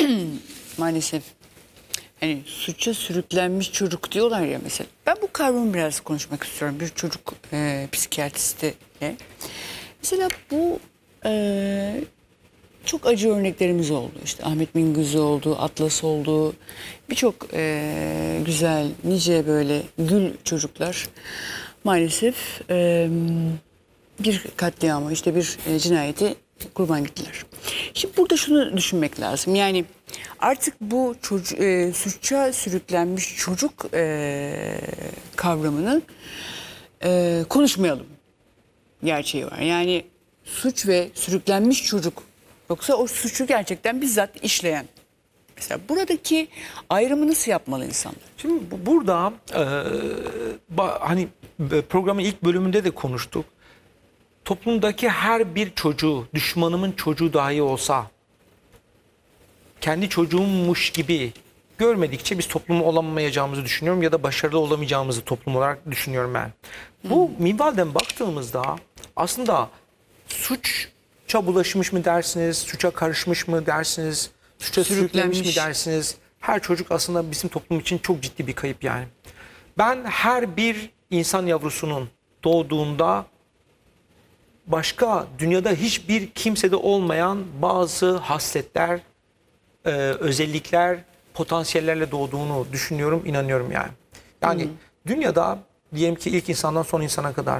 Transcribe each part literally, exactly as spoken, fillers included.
maalesef hani suça sürüklenmiş çocuk diyorlar ya mesela. Ben bu kavramı biraz konuşmak istiyorum bir çocuk e, psikiyatristiyle. Mesela bu e, çok acı örneklerimiz oldu. İşte Ahmet Minguzzi oldu, Atlas oldu. Birçok e, güzel, nice böyle gül çocuklar maalesef e, bir katliama, işte bir e, cinayeti kurban gittiler. Şimdi burada şunu düşünmek lazım. Yani artık bu çocuk, e, suça sürüklenmiş çocuk e, kavramını e, konuşmayalım. Gerçeği var. Yani suç ve sürüklenmiş çocuk, yoksa o suçu gerçekten bizzat işleyen. Mesela buradaki ayrımı nasıl yapmalı insanlar? Şimdi bu- burada e, ba- hani programın ilk bölümünde de konuştuk. Toplumdaki her bir çocuğu, düşmanımın çocuğu dahi olsa kendi çocuğummuş gibi görmedikçe biz toplum olamayacağımızı düşünüyorum ya da başarılı olamayacağımızı toplum olarak düşünüyorum ben. Bu minvalden baktığımızda aslında suça bulaşmış mı dersiniz, suça karışmış mı dersiniz, suça sürüklenmiş mi dersiniz? Her çocuk aslında bizim toplum için çok ciddi bir kayıp yani. Ben her bir insan yavrusunun doğduğunda başka dünyada hiçbir kimsede olmayan bazı hasletler, e, özellikler, potansiyellerle doğduğunu düşünüyorum, inanıyorum yani. Yani hmm. dünyada diyelim ki ilk insandan son insana kadar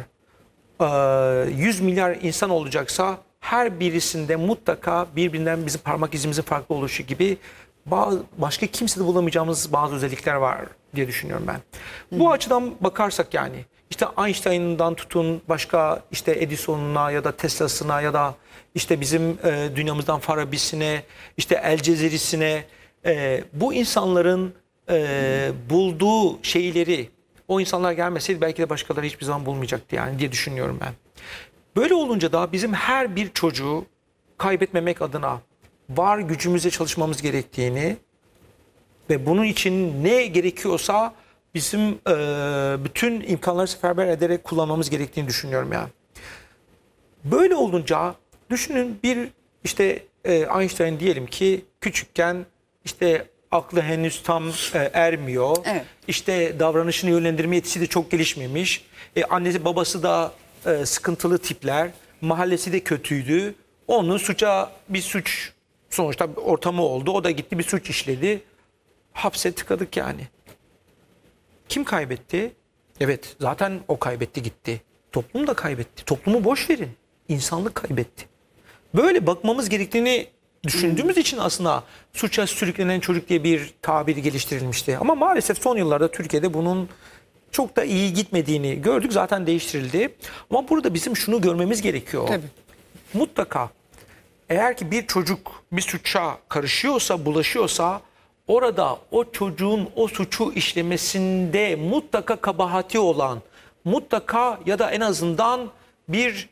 e, yüz milyar insan olacaksa her birisinde mutlaka birbirinden bizim parmak izimizin farklı oluşu gibi bazı, başka kimsede bulamayacağımız bazı özellikler var diye düşünüyorum ben. Hmm. Bu açıdan bakarsak yani işte Einstein'dan tutun başka işte Edison'una ya da Tesla'sına ya da işte bizim e, dünyamızdan Farabi'sine, işte El Cezeri'sine e, bu insanların e, bulduğu şeyleri o insanlar gelmeseydi belki de başkaları hiçbir zaman bulmayacaktı yani diye düşünüyorum ben. Böyle olunca da bizim her bir çocuğu kaybetmemek adına var gücümüzle çalışmamız gerektiğini ve bunun için ne gerekiyorsa bizim e, bütün imkanları seferber ederek kullanmamız gerektiğini düşünüyorum yani. Böyle olunca düşünün bir işte e, Einstein diyelim ki küçükken işte aklı henüz tam e, ermiyor. Evet. İşte davranışını yönlendirme yetisi de çok gelişmemiş. E, annesi babası da e, sıkıntılı tipler. Mahallesi de kötüydü. Onun suça bir suç sonuçta ortamı oldu. O da gitti bir suç işledi. Hapse tıkadık yani. Kim kaybetti? Evet zaten o kaybetti gitti. Toplum da kaybetti. Toplumu boş verin. İnsanlık kaybetti. Böyle bakmamız gerektiğini düşündüğümüz hmm. için aslında suça sürüklenen çocuk diye bir tabir geliştirilmişti. Ama maalesef son yıllarda Türkiye'de bunun çok da iyi gitmediğini gördük. Zaten değiştirildi. Ama burada bizim şunu görmemiz gerekiyor. Tabii. Mutlaka eğer ki bir çocuk bir suça karışıyorsa, bulaşıyorsa orada o çocuğun o suçu işlemesinde mutlaka kabahati olan, mutlaka ya da en azından bir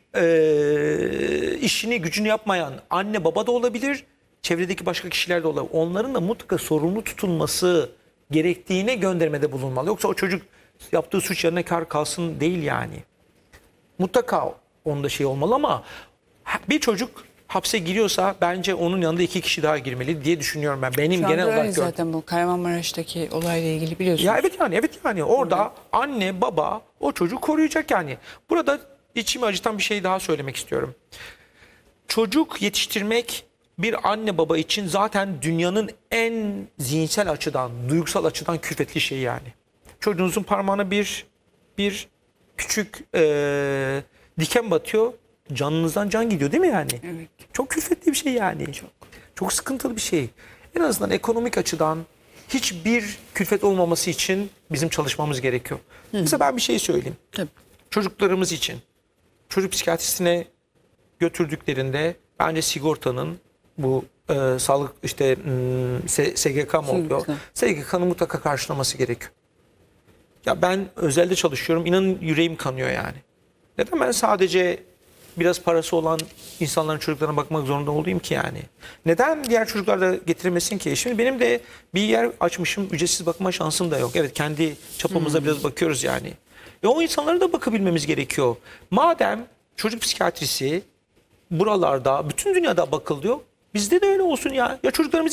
e, işini gücünü yapmayan anne baba da olabilir, çevredeki başka kişiler de olabilir. Onların da mutlaka sorumlu tutulması gerektiğine göndermede bulunmalı. Yoksa o çocuk yaptığı suç yerine kar kalsın değil yani. Mutlaka onda şey olmalı ama bir çocuk hapse giriyorsa bence onun yanında iki kişi daha girmeli diye düşünüyorum ben. Benim Şu genel olarak gördüm. Zaten bu Kahramanmaraş'taki olayla ilgili biliyorsunuz. Ya evet yani evet yani orada Orada. anne baba o çocuğu koruyacak yani. Burada içimi acıtan bir şey daha söylemek istiyorum. Çocuk yetiştirmek bir anne baba için zaten dünyanın en zihinsel açıdan, duygusal açıdan külfetli şeyi yani. Çocuğunuzun parmağına bir bir küçük e, diken batıyor. Canınızdan can gidiyor değil mi yani? Evet. Çok külfetli bir şey yani. Çok. Çok sıkıntılı bir şey. En azından ekonomik açıdan hiçbir külfet olmaması için bizim çalışmamız gerekiyor. Hı. Mesela ben bir şey söyleyeyim. Tabii. Çocuklarımız için çocuk psikiyatrisine götürdüklerinde bence sigortanın bu e, sağlık işte S G K mı oluyor? S G K'nın mutlaka karşılaması gerekiyor. Ya ben özelde çalışıyorum. İnanın yüreğim kanıyor yani. Neden ben sadece biraz parası olan insanların çocuklarına bakmak zorunda olayım ki yani? Neden diğer çocuklar da getirmesin ki? Şimdi benim de bir yer açmışım. Ücretsiz bakma şansım da yok. Evet kendi çapımızda hmm. biraz bakıyoruz yani. E o insanlara da bakabilmemiz gerekiyor. Madem çocuk psikiyatrisi buralarda bütün dünyada bakılıyor. Bizde de öyle olsun ya. Ya çocuklarımız